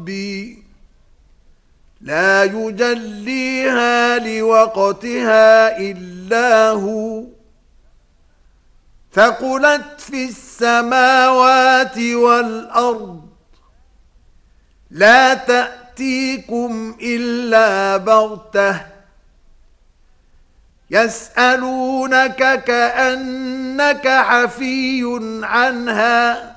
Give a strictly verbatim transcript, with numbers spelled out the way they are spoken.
ربي لا يجليها لوقتها إلا هو ثقلت في السماوات والأرض لا تأتيكم إلا بغتة يسألونك كأنك حفي عنها